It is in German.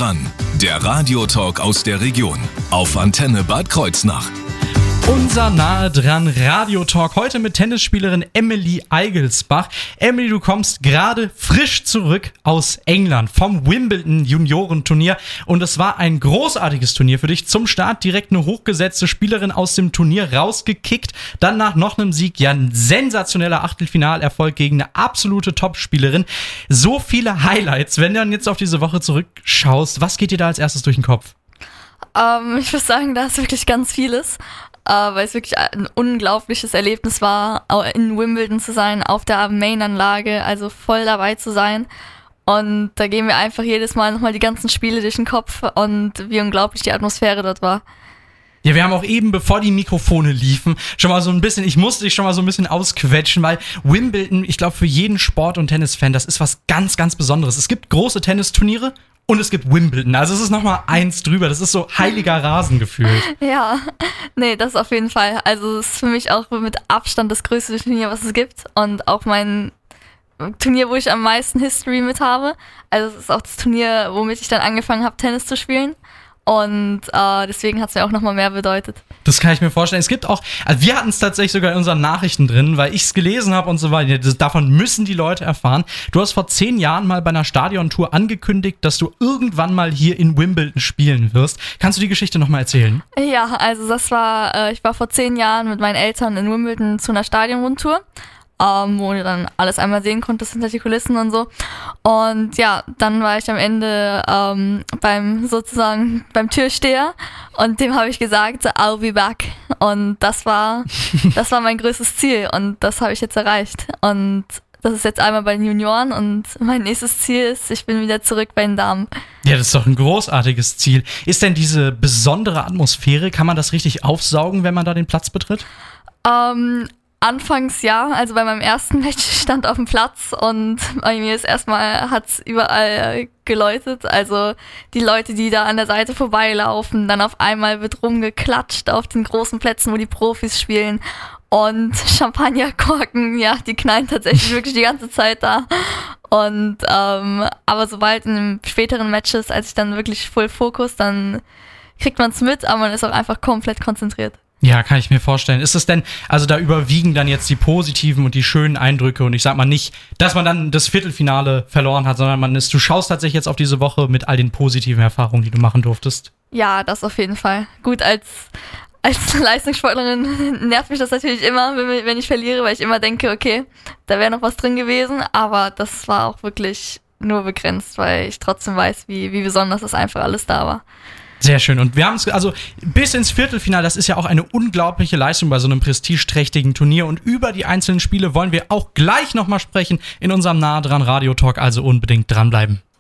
dran, der Radiotalk aus der Region auf Antenne Bad Kreuznach. Unser Nahe dran Radiotalk heute mit Tennisspielerin Emily Eigelsbach. Emily, du kommst gerade frisch zurück aus England vom Wimbledon Juniorenturnier und es war ein großartiges Turnier für dich. Zum Start direkt eine hochgesetzte Spielerin aus dem Turnier rausgekickt, dann nach noch einem Sieg ja ein sensationeller Achtelfinalerfolg gegen eine absolute Topspielerin. So viele Highlights, wenn du dann jetzt auf diese Woche zurückschaust, was geht dir da als erstes durch den Kopf? Ich würde sagen, da ist wirklich ganz vieles. Weil es wirklich ein unglaubliches Erlebnis war, in Wimbledon zu sein, auf der Main-Anlage, also voll dabei zu sein. Und da gehen wir einfach jedes Mal nochmal die ganzen Spiele durch den Kopf und wie unglaublich die Atmosphäre dort war. Ja, wir haben auch eben, bevor die Mikrofone liefen, schon mal so ein bisschen, ich musste dich schon mal so ein bisschen ausquetschen, weil Wimbledon, ich glaube für jeden Sport- und Tennisfan, das ist was ganz, ganz Besonderes. Es gibt große Tennisturniere und es gibt Wimbledon, also es ist nochmal eins drüber, das ist so heiliger Rasen gefühlt. Ja, nee, das auf jeden Fall. Also es ist für mich auch mit Abstand das größte Turnier, was es gibt und auch mein Turnier, wo ich am meisten History mit habe. Also es ist auch das Turnier, womit ich dann angefangen habe, Tennis zu spielen. Und deswegen hat es mir auch nochmal mehr bedeutet. Das kann ich mir vorstellen. Es gibt auch, also wir hatten es tatsächlich sogar in unseren Nachrichten drin, weil ich es gelesen habe und so weiter. Davon müssen die Leute erfahren. Du hast vor 10 Jahren mal bei einer Stadiontour angekündigt, dass du irgendwann mal hier in Wimbledon spielen wirst. Kannst du die Geschichte nochmal erzählen? Ja, also das war, ich war vor 10 Jahren mit meinen Eltern in Wimbledon zu einer Stadionrundtour. Wo du dann alles einmal sehen konntest hinter die Kulissen und so. Und ja, dann war ich am Ende beim Türsteher und dem habe ich gesagt, I'll be back. Und das war mein größtes Ziel und das habe ich jetzt erreicht. Und das ist jetzt einmal bei den Junioren und mein nächstes Ziel ist, ich bin wieder zurück bei den Damen. Ja, das ist doch ein großartiges Ziel. Ist denn diese besondere Atmosphäre, kann man das richtig aufsaugen, wenn man da den Platz betritt? Anfangs ja, also bei meinem ersten Match stand auf dem Platz und bei mir ist hat's überall geläutet, also die Leute, die da an der Seite vorbeilaufen, dann auf einmal wird rumgeklatscht auf den großen Plätzen, wo die Profis spielen und Champagnerkorken, ja, die knallen tatsächlich wirklich die ganze Zeit da und aber sobald in den späteren Matches, als ich dann wirklich Full Focus, dann kriegt man es mit, aber man ist auch einfach komplett konzentriert. Ja, kann ich mir vorstellen. Ist es denn, also da überwiegen dann jetzt die positiven und die schönen Eindrücke und ich sag mal nicht, dass man dann das Viertelfinale verloren hat, sondern du schaust tatsächlich jetzt auf diese Woche mit all den positiven Erfahrungen, die du machen durftest? Ja, das auf jeden Fall. Gut, als Leistungssportlerin nervt mich das natürlich immer, wenn ich verliere, weil ich immer denke, okay, da wäre noch was drin gewesen, aber das war auch wirklich nur begrenzt, weil ich trotzdem weiß, wie besonders das einfach alles da war. Sehr schön. Und wir haben es, also bis ins Viertelfinale, das ist ja auch eine unglaubliche Leistung bei so einem prestigeträchtigen Turnier. Und über die einzelnen Spiele wollen wir auch gleich nochmal sprechen in unserem Nahe dran Radio Talk, also unbedingt dranbleiben.